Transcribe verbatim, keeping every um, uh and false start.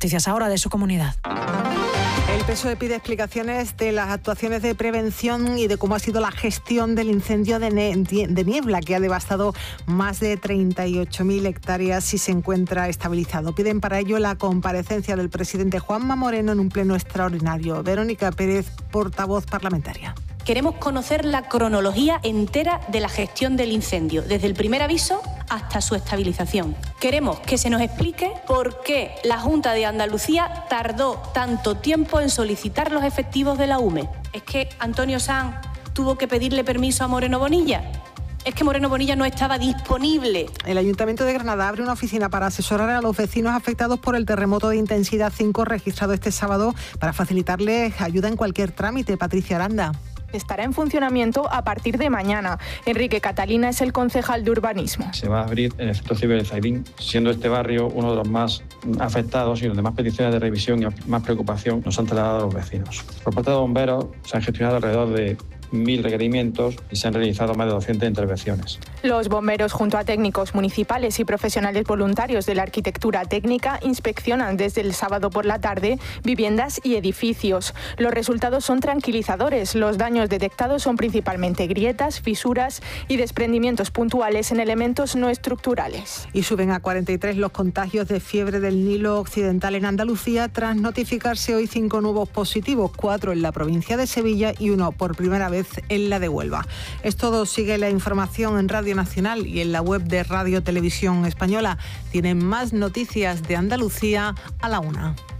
noticias ahora de su comunidad. El P S O E pide explicaciones de las actuaciones de prevención y de cómo ha sido la gestión del incendio de, ne- de niebla que ha devastado más de treinta y ocho mil hectáreas y se encuentra estabilizado. Piden para ello la comparecencia del presidente Juanma Moreno en un pleno extraordinario. Verónica Pérez, portavoz parlamentaria. Queremos conocer la cronología entera de la gestión del incendio, desde el primer aviso hasta su estabilización. Queremos que se nos explique por qué la Junta de Andalucía tardó tanto tiempo en solicitar los efectivos de la U M E. ¿Es que Antonio Sanz tuvo que pedirle permiso a Moreno Bonilla? Es que Moreno Bonilla no estaba disponible. El Ayuntamiento de Granada abre una oficina para asesorar a los vecinos afectados por el terremoto de intensidad cinco registrado este sábado para facilitarles ayuda en cualquier trámite. Patricia Aranda. Estará en funcionamiento a partir de mañana. Enrique Catalina es el concejal de urbanismo. Se va a abrir en el centro civil de Zaidín, siendo este barrio uno de los más afectados y donde más peticiones de revisión y más preocupación nos han trasladado a los vecinos. Por parte de bomberos se han gestionado alrededor de mil requerimientos y se han realizado más de doscientas intervenciones. Los bomberos, junto a técnicos municipales y profesionales voluntarios de la arquitectura técnica, inspeccionan desde el sábado por la tarde viviendas y edificios. Los resultados son tranquilizadores. Los daños detectados son principalmente grietas, fisuras y desprendimientos puntuales en elementos no estructurales. Y suben a cuarenta y tres los contagios de fiebre del Nilo Occidental en Andalucía tras notificarse hoy cinco nuevos positivos, cuatro en la provincia de Sevilla y uno por primera vez en la de Huelva. Es todo. Sigue la información en Radio Nacional y en la web de Radio Televisión Española. Tienen más noticias de Andalucía a la una.